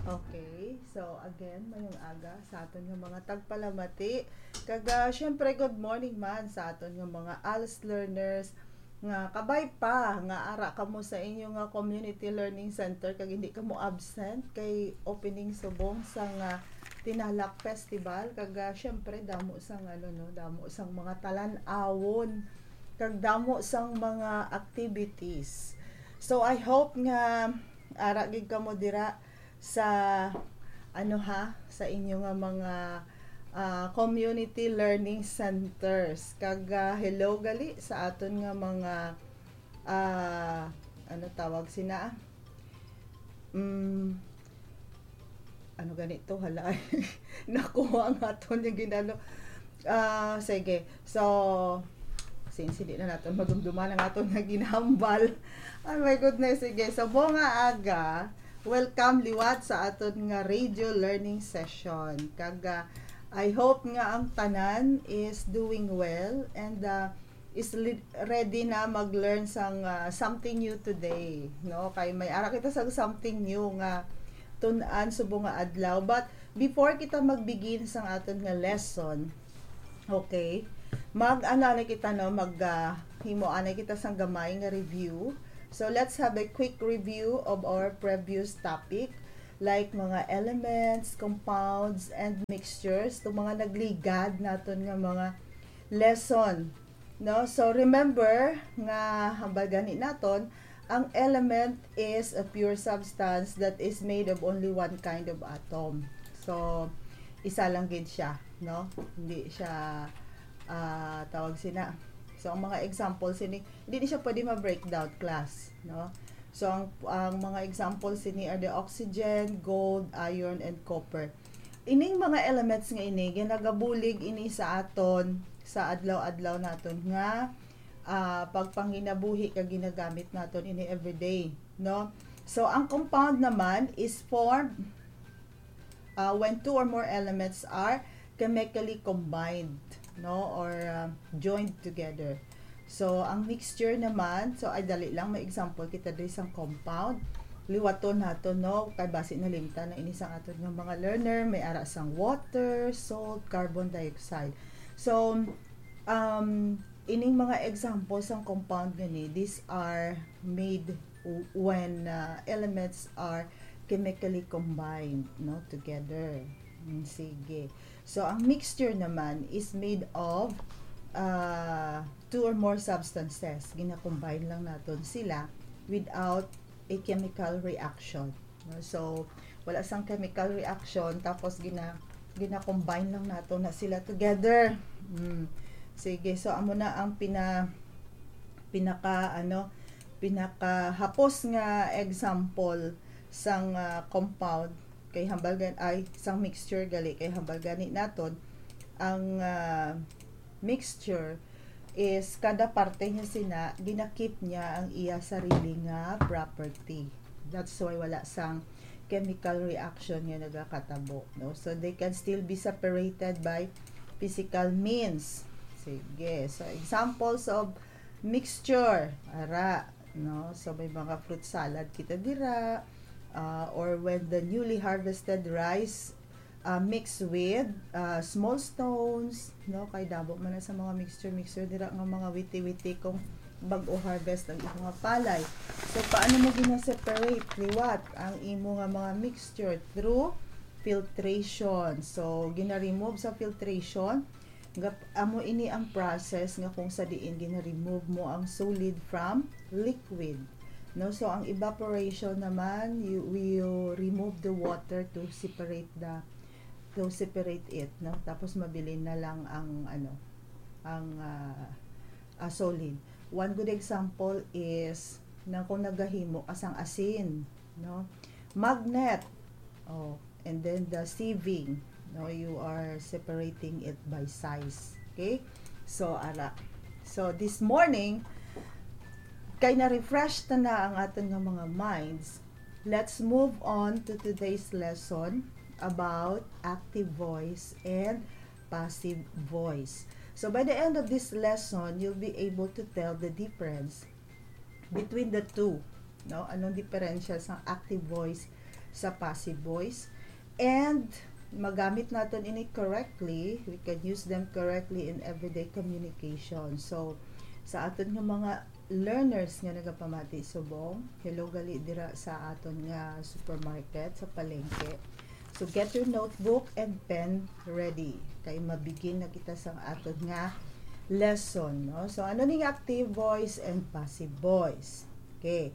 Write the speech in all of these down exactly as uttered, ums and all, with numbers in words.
Okay, so again, mayong aga sa aton nga mga tagpalamati. Kaga, syempre, good morning man sa aton nga mga A L S learners nga kabay pa nga ara kamo sa inyo nga community learning center kag hindi kamo absent kay opening subong sa nga Tinalak Festival. Kaga, syempre, damo sang ano no, damo sang mga talan-awon kag damo sang mga activities. So I hope nga ara gid kamo dira sa ano ha sa inyo nga mga ah, community learning centers kag ah, hello gali sa aton nga mga ah, ano tawag sina mm, ano ganito hala nakuha ang aton yung ginano ah sige so since hindi na natin madumduman ang aton nga ginhambal. Oh my goodness, sige. So, bunga aga, welcome liwat sa aton nga radio learning session. Kaga, I hope nga ang tanan is doing well and uh, is li- ready na mag-learn sang uh, something new today. No? Kay may ara kita sa something new nga tun-an subong nga adlaw. But before kita mag-begin sang aton nga lesson, okay, mag-ano na kita no, mag uh, himo-ana kita sang gamay nga review. So let's have a quick review of our previous topic like mga elements, compounds, and mixtures. Itong mga nagligad naton nga mga lesson. No? So remember nga hambal gani naton, ang element is a pure substance that is made of only one kind of atom. So isa lang gid siya, no? Hindi siya uh, tawag sina. So ang mga examples ini hindi ni siya pwede ma-breakdown class, no? So ang ang mga examples ini are the oxygen, gold, iron, and copper. Ining mga elements nga ini ginagabulig ini sa aton sa adlaw-adlaw naton nga uh, pagpanginabuhi kag ginagamit naton ini everyday, no? So ang compound naman is formed uh, when two or more elements are chemically combined, no, or uh, joined together. So ang mixture naman, so ay dali lang may example kita diri sang compound. Liwaton nato no kay base na limta na ini sang aton nga mga learner, may ara sang water, salt, carbon dioxide. So um ining mga examples sang compound gani, these are made when uh, elements are chemically combined, no, together. Sige. So, ang mixture naman is made of uh, two or more substances. Gina-combine lang natin sila without a chemical reaction. No? So, wala sang chemical reaction, tapos gina, gina-combine lang natin na sila together. Hmm. Sige, so amo na ang pina, pinaka, ano, pinaka hapos nga example sang uh, compound kay hambal gan ay isang mixture gali kay hambal gani naton ang uh, mixture is kada parte niya sina ginakip niya ang iya sarili nga property. That's why wala sang chemical reaction nga nagakatabo, no? So they can still be separated by physical means. Sige, so examples of mixture ara, no? So may mga fruit salad kita dira. Uh, or when the newly harvested rice uh, mixed with uh, small stones, no, kay dabo man na sa mga mixture mixture dira nga mga witi-witi kung bag-o harvest ang imo nga palay. So paano mo gina-separate liwat ang imo nga mga mixture? Through filtration. So gina-remove sa filtration gap amo ini ang process nga kung sa diin gina-remove mo ang solid from liquid. No, so ang evaporation naman, you will remove the water to separate the to separate it, no? Tapos mabilin na lang ang ano, ang uh, uh, solid. One good example is na kung nagahimo asang asin, no? Magnet. Oh, and then the sieving, no, you are separating it by size. Okay? So ara. So this morning kay na-refresh na na ang aton nga mga minds, let's move on to today's lesson about active voice and passive voice. So by the end of this lesson, you'll be able to tell the difference between the two, no? Anong diferensya sa active voice sa passive voice. And magamit natin ini correctly, we can use them correctly in everyday communication. So sa aton nga mga learners nga nagapamati subong, hello gali dira sa aton nga supermarket sa palengke. So get your notebook and pen ready kay mabigin na kita sa aton nga lesson, no? So ano ning active voice and passive voice? Okay,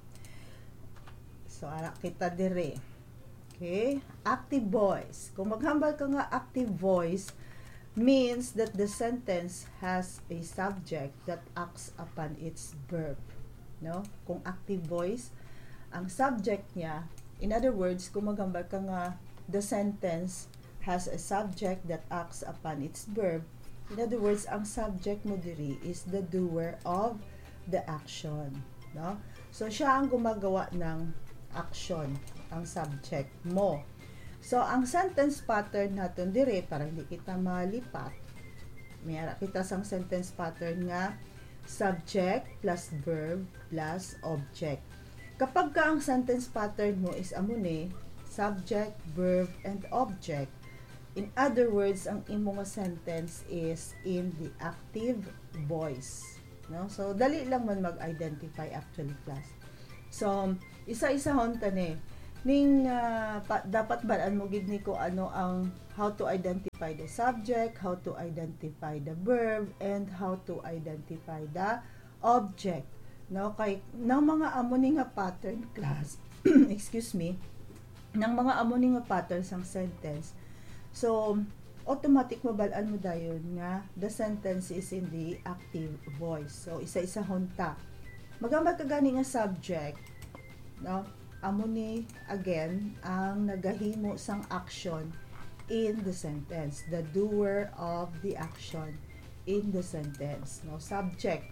so ara kita dire. Okay, active voice. Kung maghambal ka nga active voice, means that the sentence has a subject that acts upon its verb. No? Kung active voice, ang subject niya, in other words, kung maghambal ka nga, the sentence has a subject that acts upon its verb. In other words, ang subject mo diri is the doer of the action. No? So, siya ang gumagawa ng action, ang subject mo. So, ang sentence pattern natin dire, para hindi kita malipat, mayara kita sang sentence pattern nga subject plus verb plus object. Kapag ka ang sentence pattern mo is amuni, subject, verb, and object, in other words, ang imo nga sentence is in the active voice. No? So, dali lang man mag-identify actually class. So, isa-isa hon tani. Ning uh, pa, dapat balaan mo gid ni ko ano ang how to identify the subject, how to identify the verb, and how to identify the object. No, kay nang mga amo ni nga pattern class, excuse me, nang mga amo ni nga pattern sang sentence. So, automatic mabalaan mo dayon nga the sentence is in the active voice. So, isa-isa honta. Magambal ka gani nga subject, no? Amo ni again ang nagahimo sang action in the sentence, the doer of the action in the sentence, no? Subject,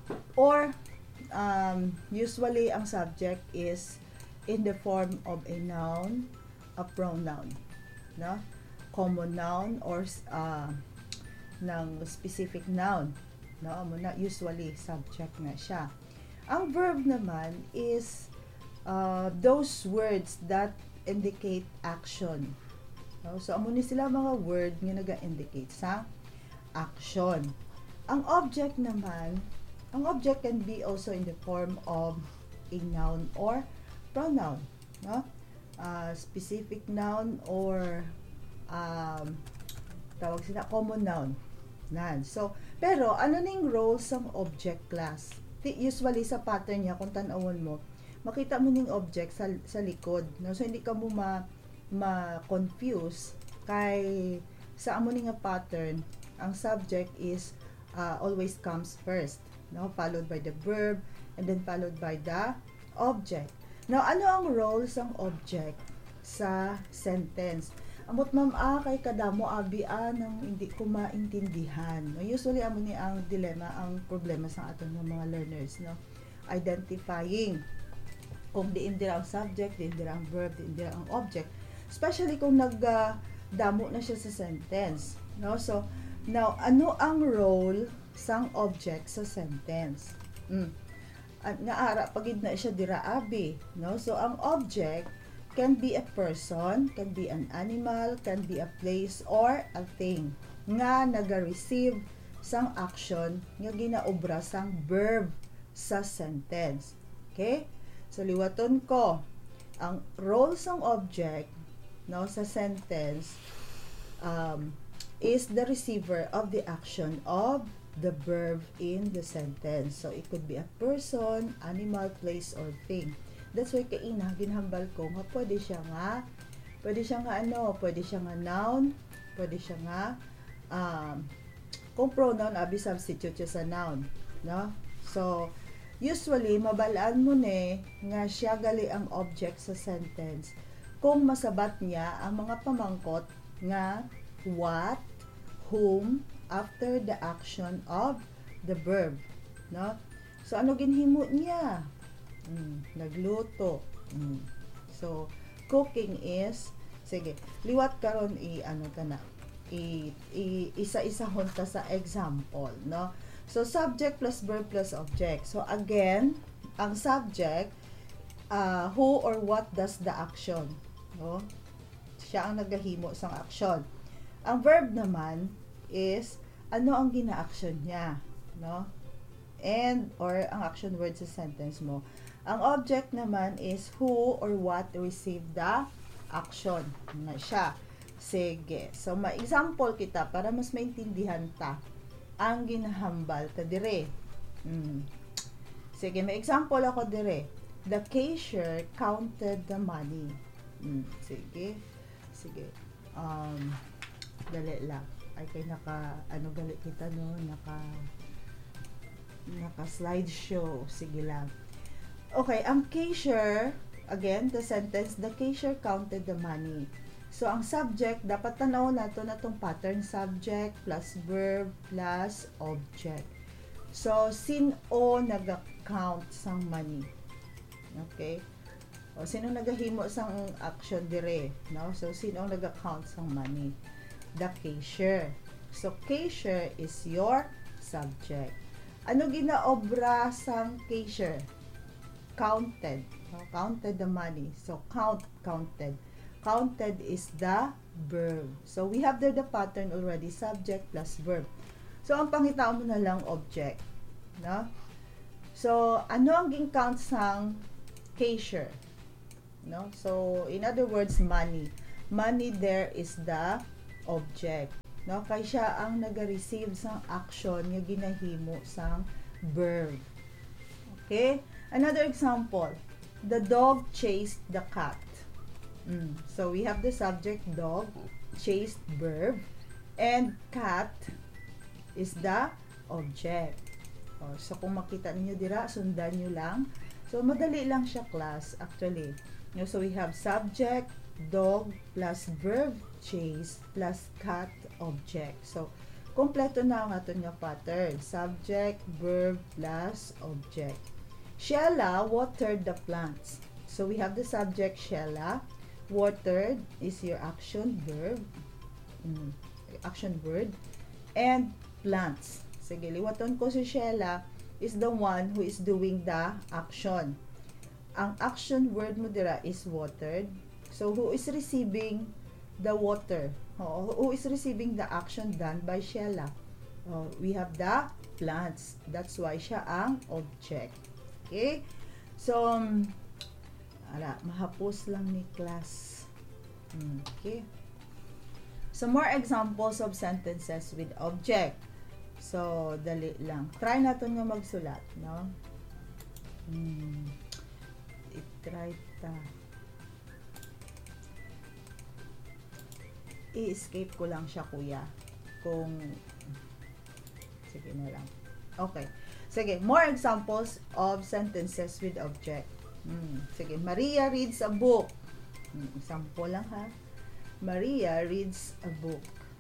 or um, usually ang subject is in the form of a noun, a pronoun, no? Common noun or uh, ng specific noun, no? Amo na usually subject na siya. Ang verb naman is Uh, those words that indicate action. No? So, amo ni sila mga word nga naga-indicate sa action. Ang object naman, ang object can be also in the form of a noun or pronoun. No? Uh, specific noun or um, tawag sila common noun. Nan. So, pero ano ning role sang object class? Usually sa pattern niya, kung tanawon mo, makita mo ning object sa, sa likod, no? So hindi ka mo ma ma-confuse kay sa amo ning nga pattern, ang subject is uh, always comes first, no? Followed by the verb and then followed by the object. Now, ano ang role sang object sa sentence? Amot ma'am ah, kay kadamo abi ah, nang hindi ko maintindihan. No? Usually amo ni ang dilemma, ang problema sa aton mga learners, no? Identifying kung diin dira ang subject, diin dira ang verb, diin dira ang object, especially kung nagdamo uh, na siya sa sentence, no? So now, ano ang role sang object sa sentence? Mm. At nga ara pagid na siya dira abi, no? So ang object can be a person, can be an animal, can be a place or a thing nga naga-receive sang action nga ginaobra sang verb sa sentence. Okay? So, liwaton ko, ang role sang object, no, sa sentence um, is the receiver of the action of the verb in the sentence. So, it could be a person, animal, place, or thing. That's why kaina, ginhambal ko nga pwede siya nga, pwede siya nga ano, pwede siya nga noun, pwede siya nga, um, kung pronoun, abi substitute siya sa noun, no? So, usually, mabalaan mo ne nga siya gali ang object sa sentence kung masabat niya ang mga pamangkot nga what, whom, after the action of the verb. No? So, ano ginhimo niya? Mm, nagluto. Mm. So, cooking is, sige, liwat karon i, ano ka na, i, i, isa-isa hunta sa example, no? So, subject plus verb plus object. So, again, ang subject, uh, who or what does the action. No? Siya ang nagahimo sang aksyon. Ang verb naman is ano ang gina-action niya, no? And or ang action word sa sentence mo. Ang object naman is who or what received the action na siya. Sige. So, ma-example kita para mas maintindihan ta ang ginahambal ta dire. Hmm. Sige, may example ako dire. The cashier counted the money. Hmm. Sige. Sige. Um, dali lang. Ay, kay naka, ano gali kita no? Naka, naka slideshow. Sige lang. Okay, ang cashier, again, the sentence, the cashier counted the money. So, ang subject, dapat tanaw nato na itong pattern subject plus verb plus object. So, sino nag-count sang money? Okay? O, sino nagahimo sang action dire? No? So, sino ang nag-count sang money? The cashier. So, cashier is your subject. Ano ginaobra sang cashier? Counted. No? Counted the money. So, count, counted. Counted is the verb. So, we have there the pattern already. Subject plus verb. So, ang pangitaon mo na lang object. No? So, ano ang ging-count sang cashier? No? So, in other words, money. Money there is the object. No? Kaya siya ang nag-receive sang action nga ginahimo sang verb. Okay? Another example, the dog chased the cat. Mm. So, we have the subject, dog, chased, verb, and cat is the object. Oh, so, kung makita niyo dira, sundan niyo lang. So, madali lang siya, class, actually. No, so, we have subject, dog, plus verb, chase, plus cat, object. So, kompleto na ang ato nga pattern. Subject, verb, plus object. Sheila watered the plants. So, we have the subject, Sheila. Watered is your action verb. Mm, action word. And plants. Sige, liwaton ko si Sheila is the one who is doing the action. Ang action word mo dira is watered. So, who is receiving the water? Oh, who is receiving the action done by Sheila? Oh, we have the plants. That's why siya ang object. Okay? So, um, ala, mahapos lang ni class. Okay? So, more examples of sentences with object. So, dali lang. Try natin nga magsulat, no? Hmm. I-try ta. I-escape ko lang siya, kuya. Kung, sige na lang. Okay. Sige, more examples of sentences with object. Hmm. Sige, Maria reads a book. Hmm. Example lang ha. Maria reads a book.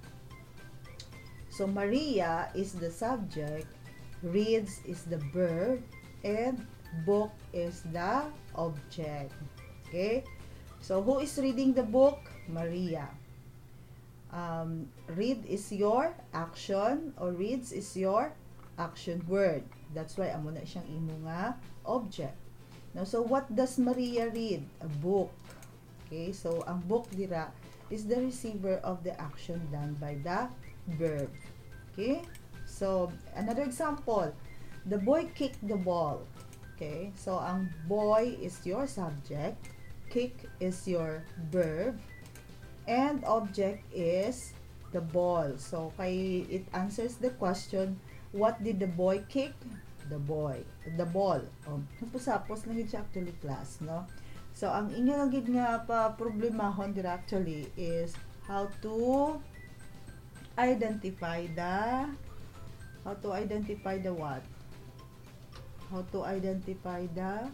So, Maria is the subject, reads is the verb, and book is the object. Okay? So, who is reading the book? Maria. Um, read is your action, or reads is your action word. That's why amo na siyang imo nga object. Now, so what does Maria read? A book. Okay? So, ang book dira is the receiver of the action done by the verb. Okay? So, another example. The boy kicked the ball. Okay? So, ang boy is your subject. Kick is your verb. And object is the ball. So, kay it answers the question, what did the boy kick? The boy. The ball. Um, Napusapos lang siya actually, class, no? So, ang inyo gid nga pa problemahon dira actually is how to identify the how to identify the what? How to identify the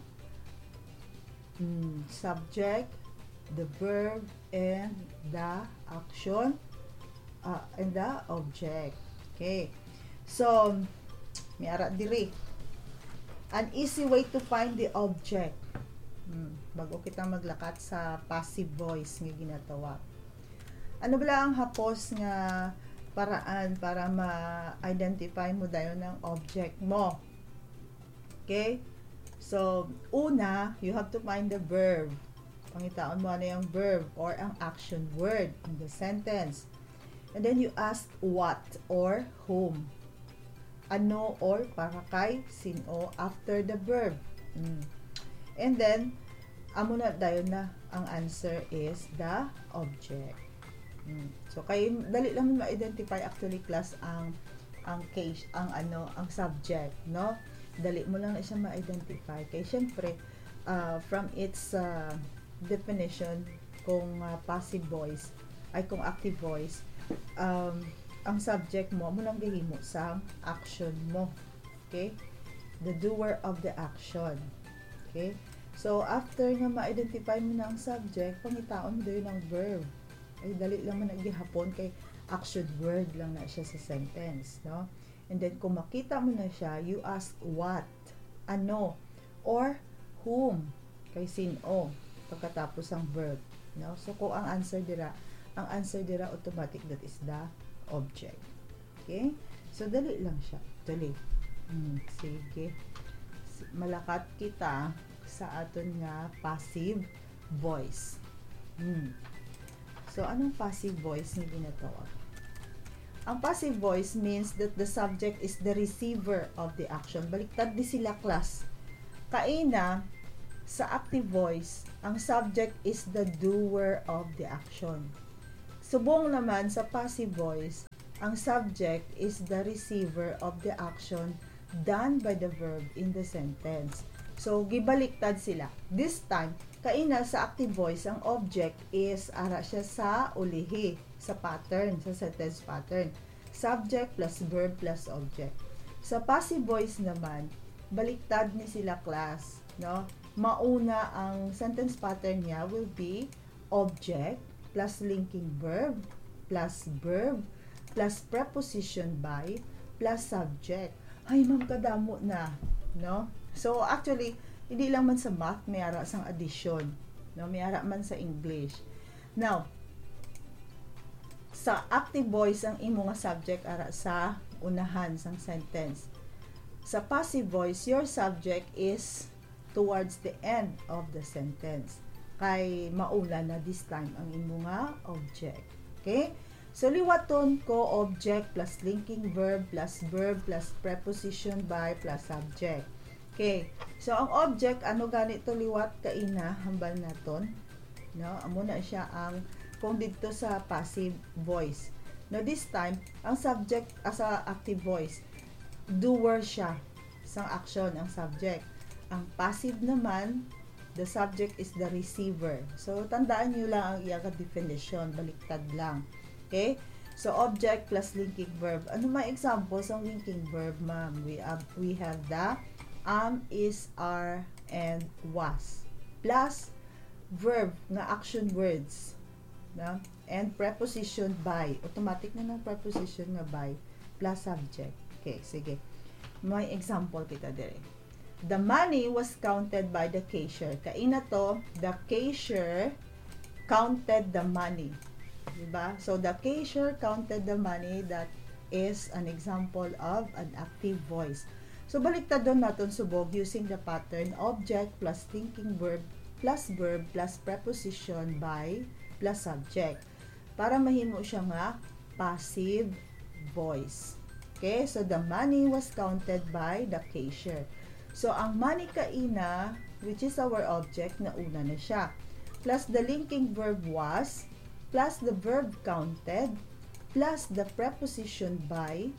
mm, subject, the verb, and the action, uh, and the object. Okay. So, may ara diri. An easy way to find the object. Hmm, bago kita maglakat sa passive voice nga ginatawa. Ano ba ang hapos nga paraan para ma-identify mo dayon ng object mo? Okay? So, una, you have to find the verb. Pangitaon mo ano yung verb or ang action word in the sentence. And then you ask what or whom. Ano or para kay, sino after the verb. Mm. And then, amo na dayon na ang answer is the object. Mm. So kay dali lang mo ma-identify actually class ang ang case, ang ano, ang subject, no? Dali mo lang na siya ma-identify. Kay syempre uh, from its uh, definition kung uh, passive voice ay kung active voice, um, ang subject mo mo nang gihimo sa action mo. Okay? The doer of the action. Okay? So, after nga ma-identify mo na ang subject, pangitaon mo doon ang verb. Ay, dali lang man naghihapon kay action word lang na siya sa sentence, no? And then, kung makita mo na siya, you ask what, ano, or whom, kay sino, pagkatapos ang verb, no? So, kung ang answer dira, ang answer dira automatic, that is the object. Okay? So, dali lang siya. Dali. Hmm, sige. Malakat kita sa aton nga passive voice. Hmm. So, anong passive voice ni ginatawag? Ang passive voice means that the subject is the receiver of the action. Baliktad di sila class. Kaina, sa active voice, ang subject is the doer of the action. Subong naman sa passive voice, ang subject is the receiver of the action done by the verb in the sentence. So, gibaliktad sila. This time, kaina sa active voice, ang object is ara siya sa ulihi, sa pattern, sa sentence pattern. Subject plus verb plus object. Sa passive voice naman, baliktad ni sila class, no? Mauna ang sentence pattern niya will be object plus linking verb plus verb plus preposition by plus subject. Ay, ma'am, kadamo na, no? So, actually, hindi lang man sa math, may ara sang addition. No? May ara man sa English. Now, sa active voice, ang imo nga subject ara sa unahan sang sentence. Sa passive voice, your subject is towards the end of the sentence. Kay mauna na this time ang imo nga object. Okay? So, liwaton ko object plus linking verb plus verb plus preposition by plus subject. Okay. So, ang object, ano ganito liwat kaina, hambal naton. No? Amo na siya ang, kung dito sa passive voice. Now, this time, ang subject, as a active voice, doer siya. Sang action, ang subject. Ang passive naman, the subject is the receiver. So, tandaan nyo lang ang iyang definition. Baliktad lang. Okay? So, object plus linking verb. Ano may examples ng linking verb, ma'am? We have, we have the am, is, are, and was. Plus, verb na action words. No? And preposition by. Automatic na ng preposition nga by. Plus subject. Okay, sige. May example kita dire. The money was counted by the cashier. Kaina to, the cashier counted the money. Diba? So, the cashier counted the money. That is an example of an active voice. So, baliktad doon natin subog using the pattern object plus thinking verb plus verb plus preposition by plus subject. Para mahimo siya nga passive voice. Okay? So, the money was counted by the cashier. So, ang money kaina, which is our object, nauna na siya. Plus the linking verb was, plus the verb counted, plus the preposition by,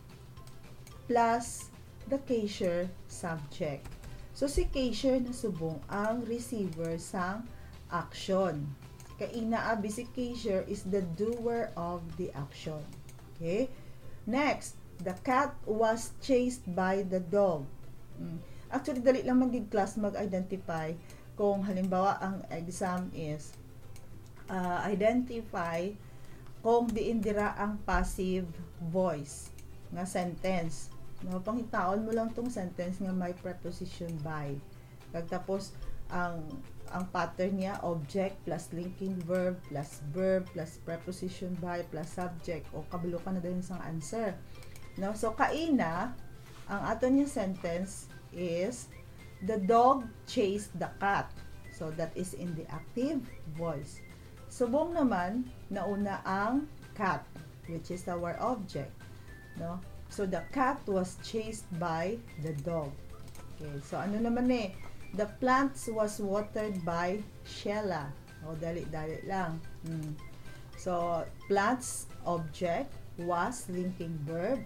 plus the cashier subject. So, si cashier na subong ang receiver sang action. Kaina abi si cashier is the doer of the action. Okay? Next, the cat was chased by the dog. Hmm. Actually, dali lang man din class mag-identify kung halimbawa ang exam is uh, identify kung diin dira ang passive voice nga sentence. No, pangitaon mo lang tong sentence nga may preposition by. Pagtapos ang ang pattern niya object plus linking verb plus verb plus preposition by plus subject o kabalo ka na din sa answer. No, so kaina ang aton yung sentence is the dog chased the cat. So, that is in the active voice. Subong naman, nauna ang cat, which is our object. No? So, the cat was chased by the dog. Okay, so ano naman eh, the plants was watered by Sheila. O, dali-dali lang. Hmm. So, plants object was linking verb,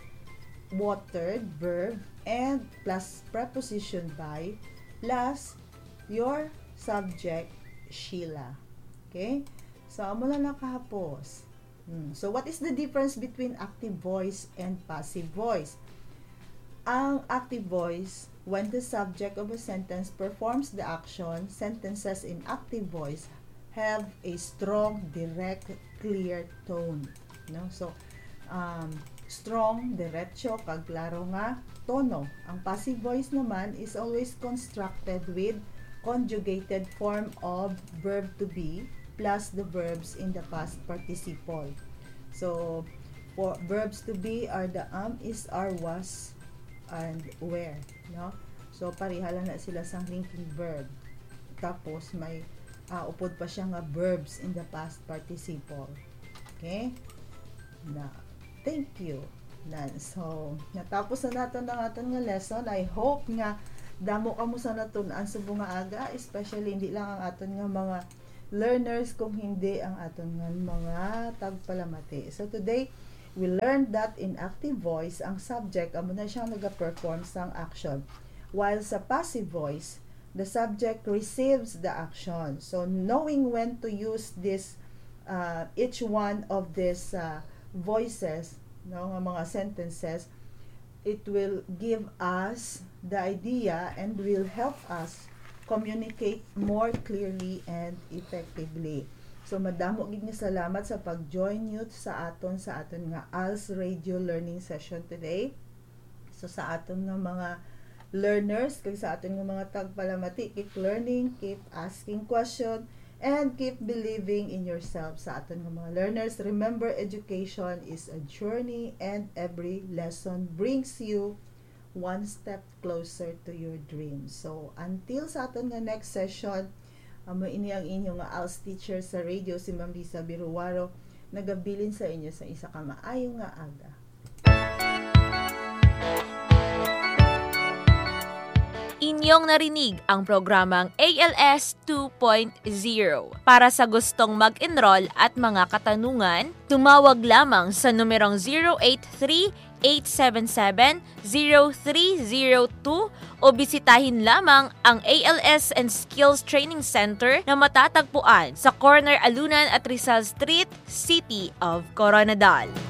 watered verb, and plus preposition by, plus your subject, Sheila. Okay? So, amo lang nakahapos. Hmm. So, what is the difference between active voice and passive voice? Ang active voice, when the subject of a sentence performs the action, sentences in active voice have a strong, direct, clear tone. No? So, um, strong, diretso, kaglaro nga, tono. Ang passive voice naman is always constructed with conjugated form of verb to be plus the verbs in the past participle. So, for verbs to be are the am, is, are, was, and were. No? So, pareha lang na sila sa linking verb. Tapos, may uh, upod pa siya nga verbs in the past participle. Okay? Na, thank you. Na, so, natapos na natin ang aton nga lesson. I hope nga damo ka mo sa natunan sa bunga aga, especially hindi lang ang aton nga mga learners, kung hindi ang aton nga mga tagpalamati. So, today, we learned that in active voice, ang subject, amo na siyang nag-perform sang action. While sa passive voice, the subject receives the action. So, knowing when to use this, uh, each one of these uh, voices, no, mga sentences, it will give us the idea and will help us communicate more clearly and effectively. So, madamo gid nga salamat sa pag-join nyo sa aton sa aton nga A L S Radio Learning Session today. So, sa aton nga mga learners, kag sa aton nga mga tagpalamati, keep learning, keep asking question, and keep believing in yourself. Sa aton nga mga learners, remember, education is a journey and every lesson brings you one step closer to your dreams. So, until sa aton nga next session, amo ini ang inyong nga A L S teacher sa radio, si Ma'am Lisa Biruwaro, nagabilin sa inyo sa isa ka maayong nga aga. Inyong narinig ang programang A L S two point oh. Para sa gustong mag-enroll at mga katanungan, tumawag lamang sa numerong zero eight three, eight seven seven, zero three zero two o bisitahin lamang ang A L S and Skills Training Center na matatagpuan sa corner Alunan at Rizal Street, City of Coronadal.